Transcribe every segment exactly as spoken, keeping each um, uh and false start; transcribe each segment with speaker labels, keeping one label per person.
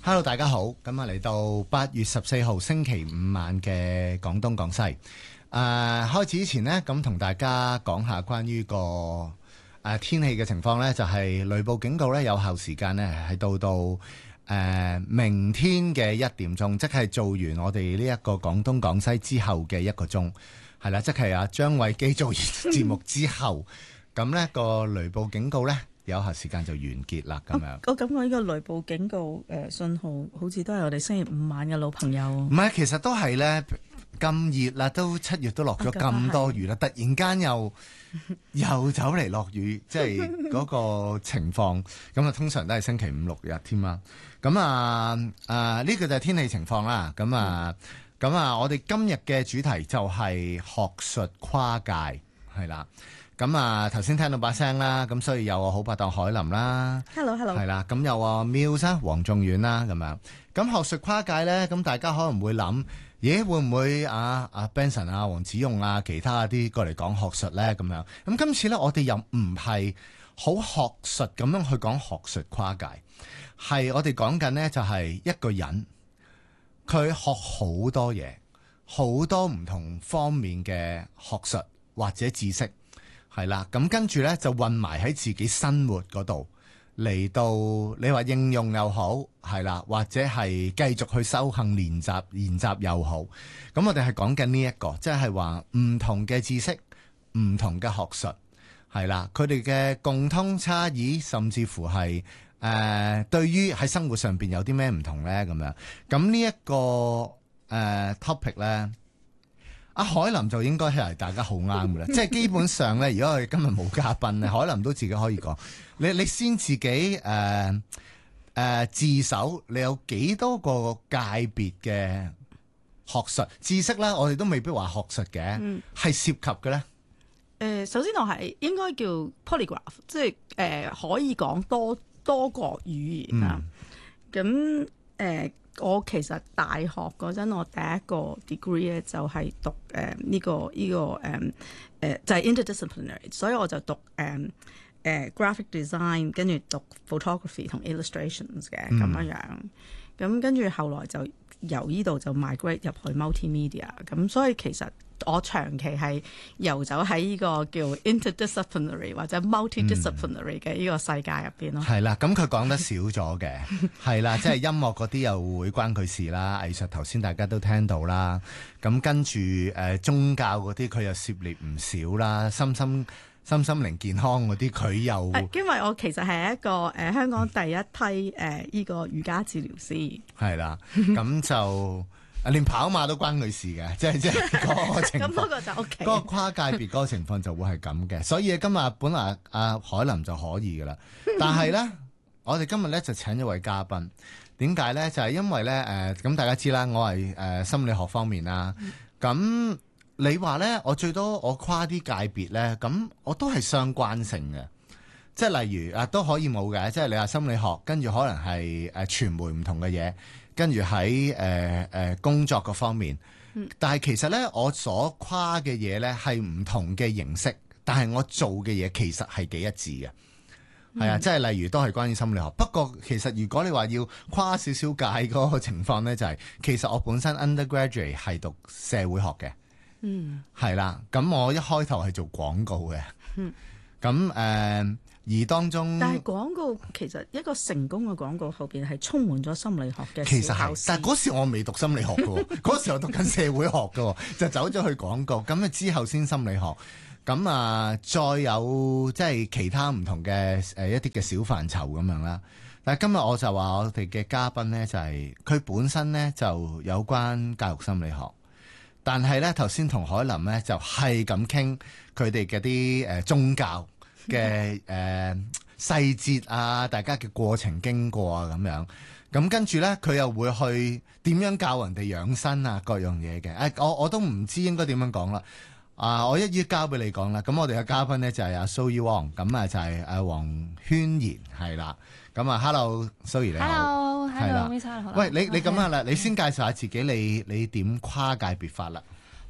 Speaker 1: Hello， 大家好，咁啊嚟到八月十四號星期五晚嘅廣東廣西。誒、呃，開始之前呢，咁同大家講下關於個誒、呃、天氣嘅情況呢，就係、是、雷暴警告呢，有效時間呢係到到誒、呃、明天嘅一點鐘，即係做完我哋呢一個廣東廣西之後嘅一個鐘，係啦，即係阿張偉基做完節目之後，咁呢個雷暴警告呢，有效時間就完結啦，咁樣。
Speaker 2: 我感覺呢個雷暴警告誒信號，好似都係我哋星期五晚嘅老朋友。
Speaker 1: 唔係，其實都係咧，咁熱啦，都七月都落咗咁多雨啦，突然間又又走嚟落雨，即係嗰個情況。咁啊，通常都係星期五六日添啦。咁啊啊，呢個就係天氣情況啦。咁啊咁啊，我哋今日嘅主題就係學術跨界，係啦。咁啊，頭先聽到把聲啦，咁所以有我好拍檔海林啦
Speaker 2: ，hello hello，
Speaker 1: 係啦，咁有啊 Muse 啦，黃仲遠啦，咁樣。咁學術跨界咧，咁大家可能會諗，咦，會唔會啊啊 Benson 啊、黃子勇啊，其他啲過嚟講學術咧？咁樣。咁今次咧，我哋又唔係好學術咁樣去講學術跨界，係我哋講緊呢，就係一個人，佢學好多嘢，好多唔同方面嘅學術或者知識。係啦，咁跟住咧就混埋喺自己生活嗰度嚟到，你話應用又好，係啦，或者係繼續去修行練習練習又好。咁我哋係講緊呢一個，即係話唔同嘅知識、唔同嘅學術，係啦，佢哋嘅共通差異，甚至乎係誒、呃、對於喺生活上邊有啲咩唔同咧？咁樣，咁呢一個誒、呃、topic 咧。阿海林就應該係大家好啱嘅啦，即係基本上咧，如果我哋今日冇嘉賓咧，海林都自己可以講。你你先自己誒誒、呃呃、自首，你有幾多個界別嘅學術知識咧？我哋都未必話學術嘅，係、嗯、涉及嘅咧。誒、
Speaker 2: 呃，首先我係應該叫 polygraph，即係誒、呃、可以講多多國語言啊。咁誒、嗯。呃我其實大學嗰陣，我第一個 degree 咧就係讀誒呢、呃這個呢、這個誒誒、呃、就係、是、interdisciplinary，所以我就讀誒誒、呃呃、graphic design，跟住讀 photography 同 illustrations 嘅咁樣樣。咁跟住後來就由呢度就 migrate 入去 multimedia，咁所以其實我長期係遊走喺呢個叫 interdisciplinary 或者 multidisciplinary 嘅呢個世界入邊咯。係啦、
Speaker 1: 嗯，咁佢講得少咗嘅，係啦，即係音樂嗰啲又會關佢事啦，藝術頭先大家都聽到啦，咁跟住誒、呃、宗教嗰啲佢又涉獵唔少啦，深深。心心靈健康嗰啲佢又，
Speaker 2: 因為我其實係一個誒、呃、香港第一批誒依、呃這個瑜伽治療師，係啦，
Speaker 1: 咁就連跑馬都關佢事嘅，即係即係嗰個情況。咁嗰個就 OK，嗰個跨界別嗰個情況就會係咁嘅，所以今日本來阿、啊、海林就可以噶啦，但係咧，我哋今日咧就請一位嘉賓，點解咧？就係、是、因為咧誒，咁、呃、大家知啦，我係誒、呃、心理學方面啦，咁、嗯。你話咧，我最多我跨啲界別咧，咁我都係相關性嘅，即係例如啊，都可以冇嘅，即係你話心理學，跟住可能係誒傳媒唔同嘅嘢，跟住喺誒誒工作嗰方面，嗯、但係其實咧，我所跨嘅嘢咧係唔同嘅形式，但係我做嘅嘢其實係幾一致嘅，係、嗯、啊，即係例如都係關於心理學。不過其實如果你話要跨少少界嗰個情況咧，就係、是、其實我本身 undergraduate 係讀社會學嘅。嗯，係啦，咁我一開頭係做廣告嘅，嗯，咁誒、呃，而當中，
Speaker 2: 但係廣告其實一個成功嘅廣告後邊係充滿咗心理學嘅，
Speaker 1: 其實係，但係嗰時我未讀心理學嘅，嗰時我讀緊社會學嘅，就走咗去廣告，咁啊之後先心理學，咁啊再有即係其他唔同嘅誒、呃、一啲嘅小範疇咁樣啦。但係今日我就話我哋嘅嘉賓咧就係、是、佢本身咧就有關教育心理學。但係咧，頭先同海林咧就係咁傾佢哋嘅啲誒宗教嘅誒細節啊，大家嘅過程經過啊咁樣。咁跟住咧，佢又會去點樣教人哋養生啊，各樣嘢嘅。誒、哎，我我都唔知應該點樣講啦。啊，我一於交俾你講啦。咁我哋嘅嘉賓咧就係阿蘇伊旺，咁啊就係阿黃絢妍，係啦。咁啊，Hello，蘇怡你好。
Speaker 3: Hello，Hello，Miss 好。
Speaker 1: 喂，你你咁樣啦，你先介紹下自己，你你點跨界別法啦？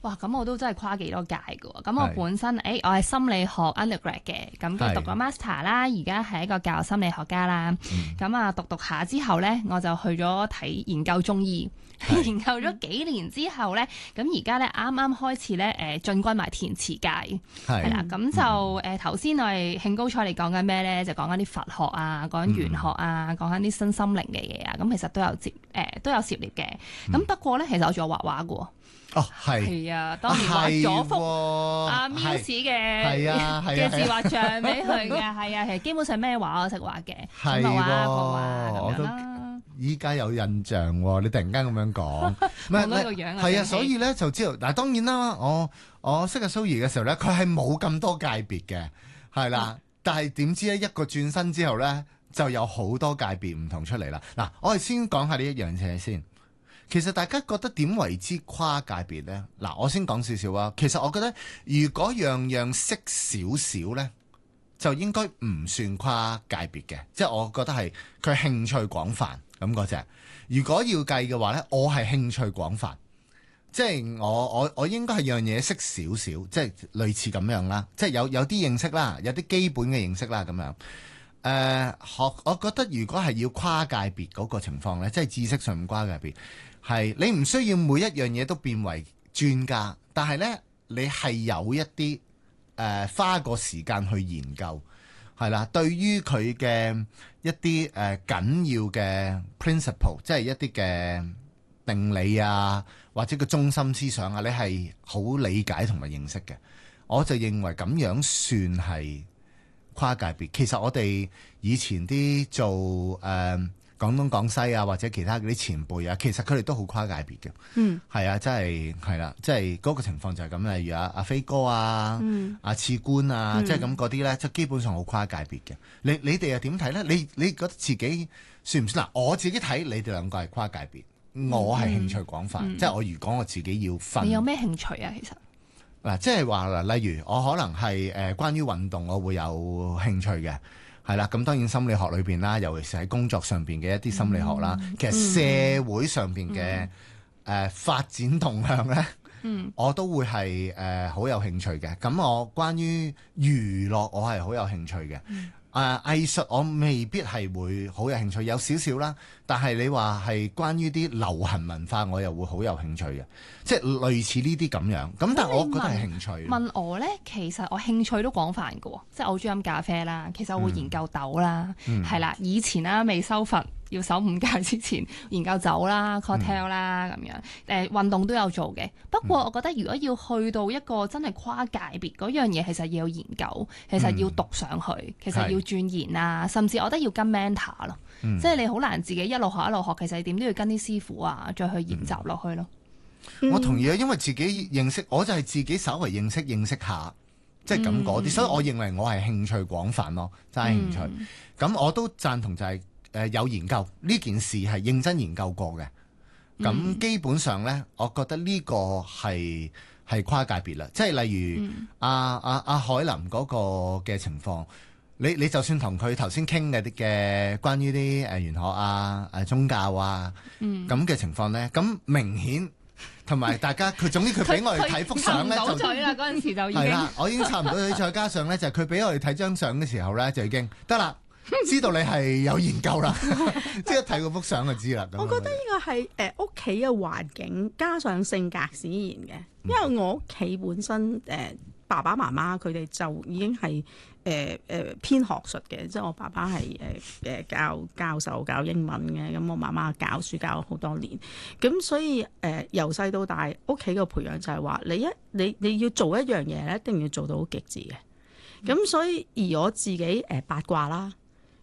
Speaker 3: 哇！咁我都真係跨幾多屆㗎喎。咁我
Speaker 1: 係
Speaker 3: 本身誒、欸，我係心理學 undergrad 嘅，咁跟住讀咗 master 啦，而家係一個教育心理學家啦。咁啊、嗯，讀讀下之後咧，我就去咗睇研究中醫。研究咗幾年之後咧，咁而家咧啱啱開始咧誒進軍埋填詞界，係啦，咁就誒頭先我哋興高采烈講緊咩咧？就講緊啲佛學啊，講緊玄學啊，講緊啲身心靈嘅嘢啊，咁其實都有接誒、呃、都有涉獵嘅。咁不過咧，其實我仲有畫畫嘅喎。
Speaker 1: 哦，係
Speaker 3: 係啊，當年畫咗幅阿 Muse 嘅嘅自畫像俾佢嘅，係啊，其實基本上咩畫我識畫嘅，水墨畫、國畫咁樣啦。
Speaker 1: 依家有印象喎，你突然間咁樣講，唔係
Speaker 3: 個樣
Speaker 1: 係啊，所以咧就知道。但係當然啦，我我識阿蘇怡嘅時候咧，佢係冇咁多界別嘅，係啦。但係點知咧一個轉身之後咧，就有好多界別唔同出嚟啦。嗱，我哋先講下呢一樣嘢先。其實大家覺得點為之跨界別咧？嗱，我先講少少啊。其實我覺得如果樣樣識少少咧，就應該唔算跨界別嘅。即係我覺得係佢興趣廣泛。咁嗰隻，如果要計嘅話呢，我係興趣廣泛，即係我我我應該係樣嘢識少少，即係類似咁樣啦，即係有有啲認識啦，有啲基本嘅認識啦咁樣。誒、呃，學我覺得如果係要跨界別嗰個情況呢，即係知識上唔跨界別，係你唔需要每一樣嘢都變為專家，但係呢，你係有一啲誒、呃、花個時間去研究。係啦，對於佢嘅一啲誒、呃、緊要嘅 principle，即係一啲嘅定理啊，或者個中心思想啊，你係好理解同埋認識嘅，我就認為咁樣算係跨界別。其實我哋以前啲做誒、呃廣東廣西啊，或者其他嗰啲前輩啊，其實佢哋都好跨界別嘅。嗯，係啊，真係係啦，即係嗰個情況就係咁。例如阿阿飛哥啊，嗯、阿次官啊，嗯、即係咁嗰啲咧，即係基本上好跨界別嘅。你你哋又點睇咧？你你覺得自己算唔算嗱？我自己睇你哋兩個係跨界別，嗯、我係興趣廣泛。嗯、即係我如果我自己要分，
Speaker 3: 你有咩興趣啊？其實
Speaker 1: 嗱，即係話嗱，例如我可能係誒、呃、關於運動，我會有興趣嘅。係啦，咁當然心理學裏邊啦，尤其是喺工作上邊嘅一啲心理學啦，嗯、其實社會上邊嘅誒發展動向咧，嗯、我都會係誒好有興趣嘅。咁我關於娛樂，我係好有興趣嘅。嗯誒、呃、藝術我未必係會好有興趣，有少少啦。但係你話係關於啲流行文化，我又會好有興趣嘅，即係類似呢啲咁樣。咁但係我覺得係興趣。
Speaker 3: 問我呢，其實我興趣都廣泛嘅喎，即係我好中意飲咖啡啦。其實我會研究豆啦，係啦、嗯。以前啦未修佛要守五戒之前，研究酒啦、cocktail 啦咁樣。誒、呃、運動都有做嘅。不過我覺得如果要去到一個真係跨界別嗰樣嘢，其實要有研究，其實要讀上去，嗯、其實要鑽研啊，甚至我覺得要跟 mentor 咯，嗯、即係你好難自己一路學一路學，其實你點都要跟啲師傅啊，再去研習落去咯。
Speaker 1: 嗯、我同意啊，因為自己認識，我就係自己稍為認識認識下，即係咁嗰啲，嗯、所以我認為我係興趣廣泛咯，真係興趣。咁、嗯、我都贊同就係、是、誒、呃、有研究呢件事係認真研究過嘅。咁、嗯、基本上咧，我覺得呢個係係跨界別啦，即係例如阿阿阿海林嗰個嘅情況。你你就算同佢頭先傾嘅啲嘅關於啲誒玄學啊、誒、啊、宗教啊咁嘅、嗯、情況咧，咁明顯同埋大家佢總之佢俾我哋睇幅相咧就係啦，嗰陣時就已經係啦，我已經插唔到嘴，再加上咧就係佢俾我哋睇張相嘅時候咧就已經得啦，知道你係有研究啦，即係一睇嗰幅相就知啦。
Speaker 2: 我覺得呢個係誒屋企嘅環境加上性格使然嘅，因為我屋企本身誒、呃、爸爸媽媽佢哋就已經係。誒誒、呃呃、偏學術嘅，即係我爸爸係誒誒教教授教英文嘅，咁我媽媽教書教咗好多年，咁所以誒由細到大屋企嘅培養就係話你一你你要做一樣嘢咧，一定要做到好極致嘅，咁所以而我自己誒、呃、八卦啦，